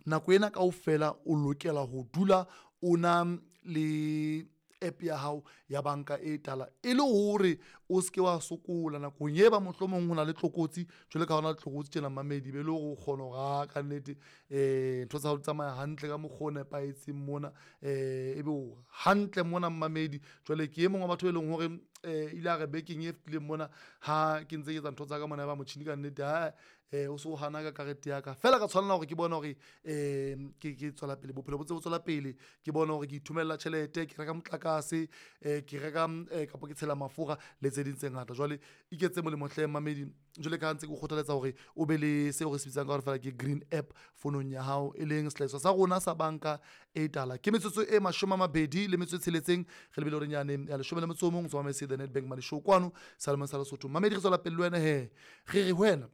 nako ena kaofela o lokela ho dula o na le app ya hao ya banka e tala e le hore o ske wa sokola nakong e ba mohlomong ho na le tlokotsi jwale ka hona le tlokotsi tjena mamedi be le hore o kgona ho ka nnete ntho tsa hao di tsamaya hantle ka mokgwa o nepahetseng mona ebe o hantle mona mamedi jwale ke e mong wa batho e leng hore ile a re bekeng e fetileng mona ha ke ntse ke etsa ntho tsa ka mona ba motjhini ka nnete o so hana ka karete ya ka fela ka tshwanela hore ke bona hore ke tswela pele bophelo bo tse bo tswela pele ke bona hore ke ithumella tjhelete ke reka motlakase ke reka kapo ke tshela mafura le tse ding tse ngata jwale iketse molemo hle mamedi jwale ka ntse ke kgothaletsa hore o be le seo re se bitsang ka hore fela ke green app fonong ya hao e leng sehlahiswa sa rona sa banka e tala ke metsotso e 26 re lebile hore nyane ya 11 so mamese the Nedbank Money Show kwano Salman sa Lesotho mamedi re tswela pele le wena he re wena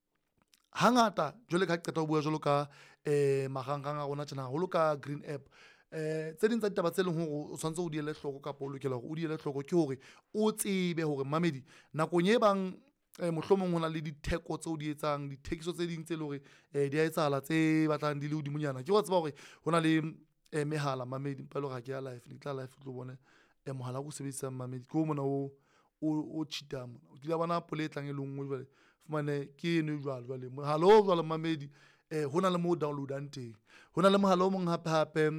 hangata jwale ka qeta ho bua jwalo ka marangrang a rona tjena haholo ka green app tse ding tsa ditaba tse leng hore o tshwanetse o di ele hloko kapa o lokela hore o di ele hloko ke hore o tsebe hore mamedi nakong e bang mohlomong hona le ditheko tseo di etsang dithekiso tse ding tse le hore di a etsahala tse batlang di le hodimonyana ke go tseba hore hona le mehala mamedi mpa le ga ke ya live ne tla live tlo bone mohala go sebedisa mamedi ke o mona o cheata mona o dila bona pole e tlang e lengwe jwale fumane ke eno jwale mohala o jwale mamedi hona le mo downloadang teng hona le mohala o mong hape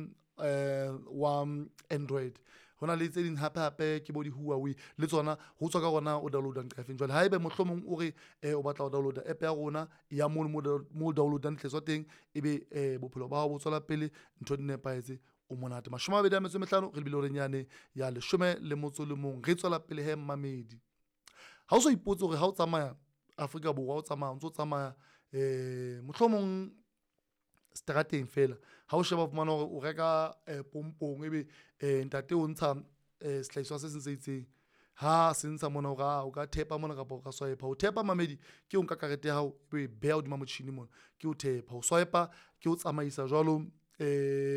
wa Android hona le tse ding hape ke bo di Huawei le tsona ho tswa ka rona o downloada nqafeng jwale ha ebe mohlomong o re o batla ho downloada app ya rona ya mo downloada ntletswa teng ebe bophelo ba hao bo tswela pele ntho di nepahetse o monate 25 re lebile hore nyane ya 11 re tswela pele he mamedi ha o so ipotse hore ha o tsamaya Afrika Borwa o tsamaya ntse o tsamaya mohlomong strateng fela ha o sheba fumana hore o reka pompong ebe ntate o ntsha sehlahiswa se seng se itseng ha se ntsha mona o ka thepa mona kapa o ka swipe o thepa mamedi ke o nka karete ya hao ebe beha hodima motjhini mona ke o thepa o swipe ke o tsamaisa jwalo